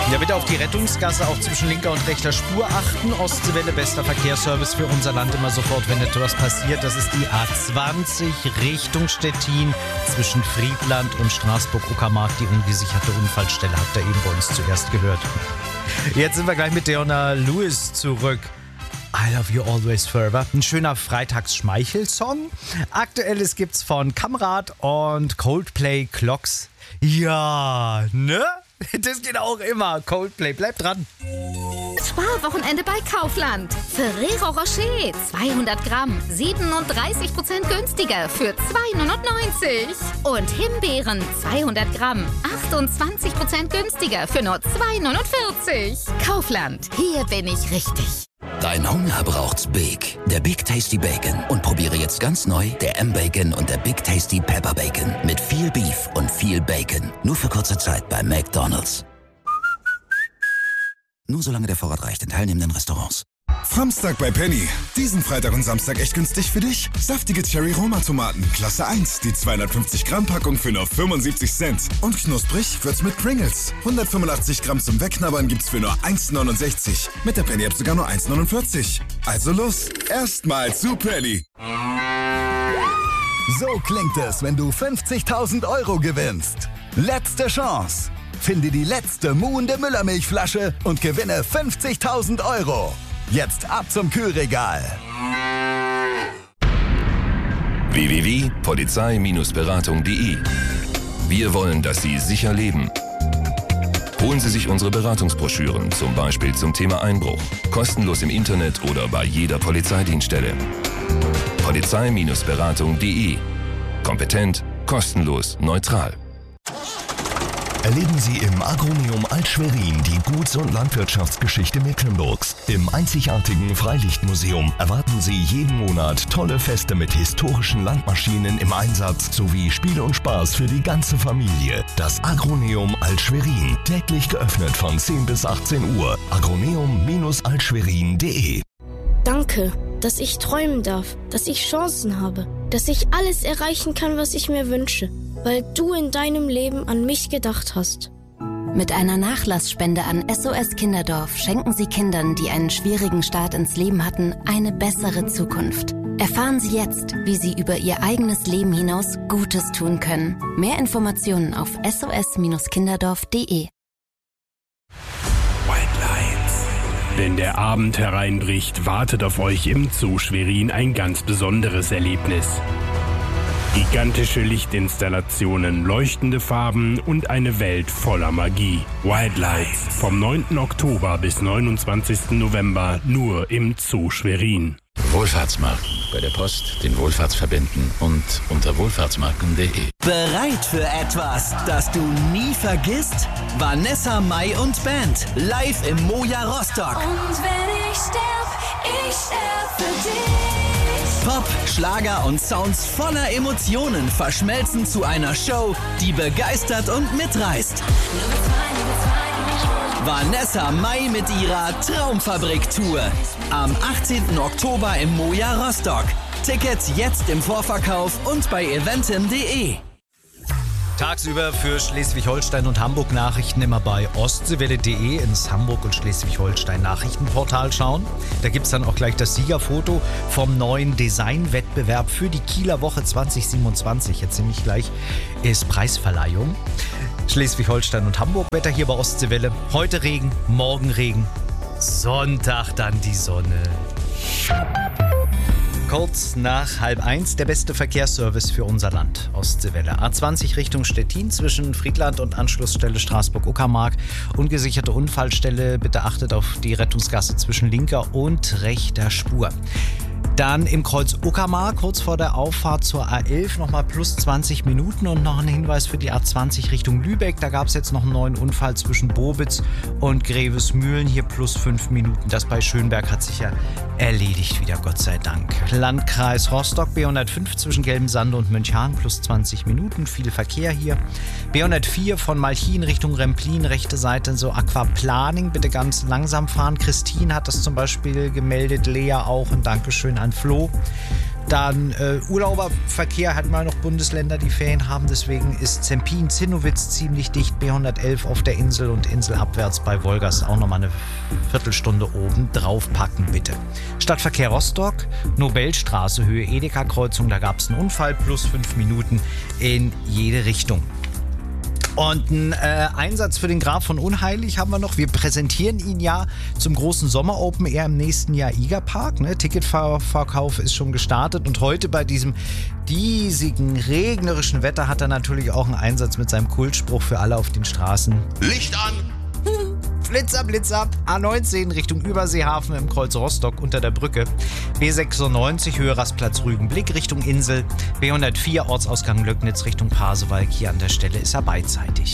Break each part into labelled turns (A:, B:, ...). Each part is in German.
A: Ja, bitte auf die Rettungsgasse auch zwischen linker und rechter Spur achten. Ostseewelle, bester Verkehrsservice für unser Land immer sofort, wenn etwas passiert. Das ist die A20 Richtung Stettin zwischen Friedland und Straßburg-Uckermark. Die ungesicherte Unfallstelle habt ihr eben bei uns zuerst gehört. Jetzt sind wir gleich mit Deonna Lewis zurück. I Love You Always Forever. Ein schöner Freitags-Schmeichel-Song. Aktuelles gibt's von Kamrat und Coldplay Clocks. Ja, ne? Das geht auch immer. Coldplay, bleibt dran.
B: Sparwochenende bei Kaufland. Ferrero Rocher 200 Gramm, 37% günstiger für 2,99. Und Himbeeren 200 Gramm, 28% günstiger für nur 2,49. Kaufland, hier bin ich richtig.
C: Dein Hunger braucht's Big. Der Big Tasty Bacon. Und probiere jetzt ganz neu der M-Bacon und der Big Tasty Pepper Bacon. Mit viel Beef und viel Bacon. Nur für kurze Zeit bei McDonald's. Nur solange der Vorrat reicht in teilnehmenden Restaurants.
D: Samstag bei Penny. Diesen Freitag und Samstag echt günstig für dich. Saftige Cherry-Roma-Tomaten, Klasse 1. Die 250 Gramm Packung für nur 75 Cent. Und knusprig wird's mit Pringles. 185 Gramm zum Wegknabbern gibt's für nur 1,69. Mit der Penny-App sogar nur 1,49. Also los, erstmal zu Penny.
E: So klingt es, wenn du 50.000 € gewinnst. Letzte Chance. Finde die letzte muhende Müllermilchflasche und gewinne 50.000 €. Jetzt ab zum Kühlregal.
F: www.polizei-beratung.de. Wir wollen, dass Sie sicher leben. Holen Sie sich unsere Beratungsbroschüren, zum Beispiel zum Thema Einbruch. Kostenlos im Internet oder bei jeder Polizeidienststelle. Polizei-beratung.de. Kompetent, kostenlos, neutral.
G: Erleben Sie im Agroneum Alt-Schwerin die Guts- und Landwirtschaftsgeschichte Mecklenburgs. Im einzigartigen Freilichtmuseum erwarten Sie jeden Monat tolle Feste mit historischen Landmaschinen im Einsatz sowie Spiel und Spaß für die ganze Familie. Das Agroneum Alt-Schwerin, täglich geöffnet von 10 bis 18 Uhr. agroneum-altschwerin.de.
H: Danke, dass ich träumen darf, dass ich Chancen habe, dass ich alles erreichen kann, was ich mir wünsche. Weil du in deinem Leben an mich gedacht hast.
I: Mit einer Nachlassspende an SOS Kinderdorf schenken Sie Kindern, die einen schwierigen Start ins Leben hatten, eine bessere Zukunft. Erfahren Sie jetzt, wie Sie über Ihr eigenes Leben hinaus Gutes tun können. Mehr Informationen auf sos-kinderdorf.de.
J: Wenn der Abend hereinbricht, wartet auf euch im Zoo Schwerin ein ganz besonderes Erlebnis. Gigantische Lichtinstallationen, leuchtende Farben und eine Welt voller Magie. Wildlights vom 9. Oktober bis 29. November nur im Zoo Schwerin.
C: Wohlfahrtsmarken. Bei der Post, den Wohlfahrtsverbänden und unter wohlfahrtsmarken.de.
K: Bereit für etwas, das du nie vergisst? Vanessa Mai und Band. Live im Moja Rostock.
L: Und wenn ich sterb für dich.
K: Pop, Schlager und Sounds voller Emotionen verschmelzen zu einer Show, die begeistert und mitreißt. Vanessa Mai mit ihrer Traumfabrik-Tour. Am 18. Oktober im Moja Rostock. Tickets jetzt im Vorverkauf und bei eventim.de.
A: Tagsüber für Schleswig-Holstein und Hamburg Nachrichten immer bei ostseewelle.de ins Hamburg- und Schleswig-Holstein Nachrichtenportal schauen. Da gibt es dann auch gleich das Siegerfoto vom neuen Designwettbewerb für die Kieler Woche 2027. Jetzt ziemlich gleich ist Preisverleihung. Schleswig-Holstein und Hamburg, Wetter hier bei Ostseewelle. Heute Regen, morgen Regen, Sonntag dann die Sonne. Kurz nach 12:30 der beste Verkehrsservice für unser Land. Ostseewelle. A20 Richtung Stettin zwischen Friedland und Anschlussstelle Straßburg-Uckermark. Ungesicherte Unfallstelle. Bitte achtet auf die Rettungsgasse zwischen linker und rechter Spur. Dann im Kreuz Uckermark, kurz vor der Auffahrt zur A11, nochmal plus 20 Minuten und noch ein Hinweis für die A20 Richtung Lübeck. Da gab es jetzt noch einen neuen Unfall zwischen Bobitz und Grevesmühlen, hier plus 5 Minuten. Das bei Schönberg hat sich ja erledigt wieder, Gott sei Dank. Landkreis Rostock, B105 zwischen Gelbensande und Münchhagen, plus 20 Minuten, viel Verkehr hier. B104 von Malchin Richtung Remplin, rechte Seite, so Aquaplaning, bitte ganz langsam fahren. Christine hat das zum Beispiel gemeldet, Lea auch, und Dankeschön an Flo. Dann Urlauberverkehr hatten wir noch Bundesländer, die Ferien haben. Deswegen ist Zempin-Zinnowitz ziemlich dicht. B111 auf der Insel und inselabwärts bei Wolgast auch nochmal eine Viertelstunde oben draufpacken, bitte. Stadtverkehr Rostock, Nobelstraße, Höhe Edeka-Kreuzung. Da gab es einen Unfall, plus 5 Minuten in jede Richtung. Und einen Einsatz für den Graf von Unheilig haben wir noch. Wir präsentieren ihn ja zum großen Sommer-Open Air im nächsten Jahr Igerpark. Ne? Ticketverkauf ist schon gestartet. Und heute bei diesem diesigen, regnerischen Wetter hat er natürlich auch einen Einsatz mit seinem Kultspruch für alle auf den Straßen.
M: Licht an!
A: Blitzer, Blitzer, A19 Richtung Überseehafen im Kreuz Rostock unter der Brücke. B96 Höhe Rastplatz Rügenblick Richtung Insel. B104 Ortsausgang Löcknitz Richtung Pasewalk. Hier an der Stelle ist er beidseitig.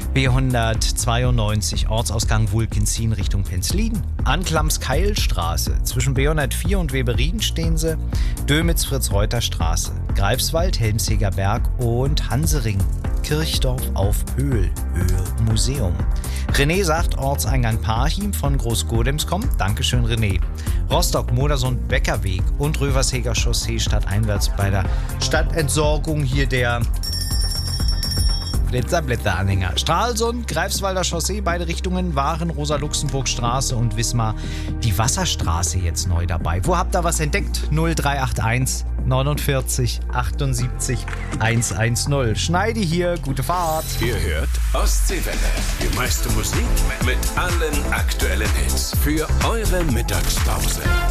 A: B192 Ortsausgang Wulkenzien Richtung Penzlin. Anklams-Keilstraße. Zwischen B104 und Weberin stehen sie. Dömitz-Fritz-Reuter-Straße. Greifswald, Helmseger Berg und Hansering. Kirchdorf auf Höhl, Höhe Museum. René sagt, Ortseingang Parchim von Großgodems kommt. Dankeschön, René. Rostock, Modersund-Beckerweg und Röversheger Chaussee stadteinwärts bei der Stadtentsorgung hier der Blitzer-Anhänger. Stralsund, Greifswalder Chaussee, beide Richtungen waren Rosa-Luxemburg-Straße und Wismar. Die Wasserstraße jetzt neu dabei. Wo habt ihr was entdeckt? 0381 49 78 110. Schneidi hier, gute Fahrt.
N: Ihr hört Ostseewelle. Die meiste Musik mit allen aktuellen Hits für eure Mittagspause.